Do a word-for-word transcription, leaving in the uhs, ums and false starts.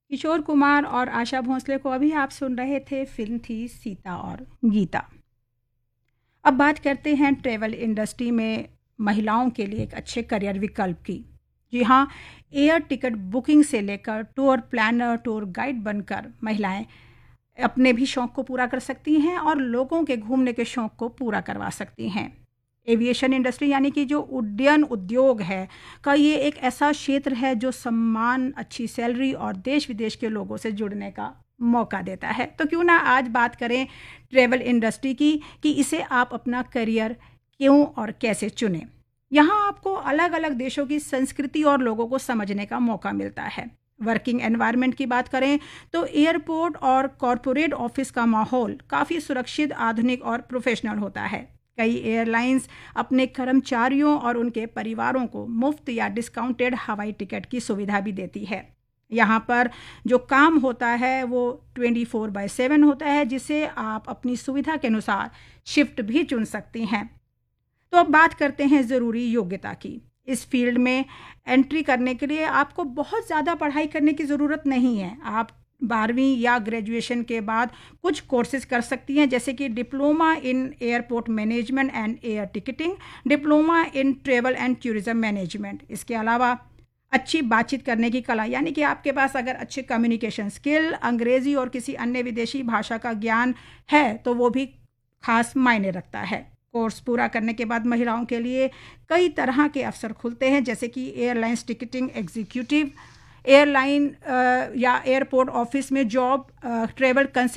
किशोर कुमार और आशा भोसले को अभी आप सुन रहे थे, फिल्म थी सीता और गीता। अब बात करते हैं ट्रैवल इंडस्ट्री में महिलाओं के लिए एक अच्छे करियर विकल्प की। जी हाँ, एयर टिकट बुकिंग से लेकर टूर प्लानर, टूर गाइड बनकर महिलाएं अपने भी शौक को पूरा कर सकती हैं और लोगों के घूमने के शौक को पूरा करवा सकती हैं। एविएशन इंडस्ट्री यानी कि जो उड्डयन उद्योग है का ये एक ऐसा क्षेत्र है जो सम्मान, अच्छी सैलरी और देश विदेश के लोगों से जुड़ने का मौका देता है। तो क्यों ना आज बात करें ट्रैवल इंडस्ट्री की कि इसे आप अपना करियर क्यों और कैसे चुनें। यहाँ आपको अलग अलग देशों की संस्कृति और लोगों को समझने का मौका मिलता है। वर्किंग एनवायरनमेंट की बात करें तो एयरपोर्ट और कॉरपोरेट ऑफिस का माहौल काफ़ी सुरक्षित, आधुनिक और प्रोफेशनल होता है। कई एयरलाइंस अपने कर्मचारियों और उनके परिवारों को मुफ्त या डिस्काउंटेड हवाई टिकट की सुविधा भी देती है। यहाँ पर जो काम होता है वो ट्वेंटी फोर बाय सेवन होता है, जिसे आप अपनी सुविधा के अनुसार शिफ्ट भी चुन सकती हैं। तो अब बात करते हैं ज़रूरी योग्यता की। इस फील्ड में एंट्री करने के लिए आपको बहुत ज़्यादा पढ़ाई करने की ज़रूरत नहीं है। आप बारहवीं या ग्रेजुएशन के बाद कुछ कोर्सेज कर सकती हैं, जैसे कि diploma in airport management and air ticketing, diploma in travel and tourism management. इसके अलावा अच्छी बातचीत करने की कला, यानी कि आपके पास अगर अच्छे कम्युनिकेशन स्किल, अंग्रेज़ी और किसी अन्य विदेशी भाषा का ज्ञान है तो वो भी खास मायने रखता है। कोर्स पूरा करने के बाद महिलाओं के लिए कई तरह के अवसर खुलते हैं, जैसे कि एयरलाइंस टिकटिंग एग्जीक्यूटिव, एयरलाइन या एयरपोर्ट ऑफिस में जॉब, ट्रेवल